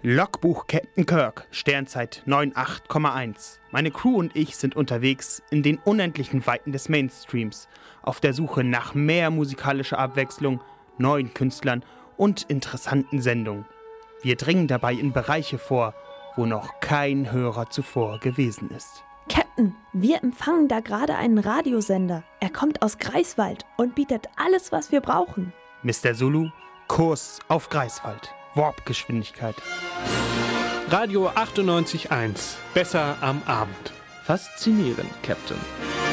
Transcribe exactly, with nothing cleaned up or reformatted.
Logbuch Captain Kirk, Sternzeit acht Komma eins. Meine Crew und ich sind unterwegs in den unendlichen Weiten des Mainstreams, auf der Suche nach mehr musikalischer Abwechslung, neuen Künstlern und interessanten Sendungen. Wir dringen dabei in Bereiche vor, wo noch kein Hörer zuvor gewesen ist. Captain, wir empfangen da gerade einen Radiosender. Er kommt aus Greifswald und bietet alles, was wir brauchen. Mister Zulu, Kurs auf Greifswald. Warpgeschwindigkeit. Radio achtundneunzig Komma eins. Besser am Abend. Faszinierend, Captain.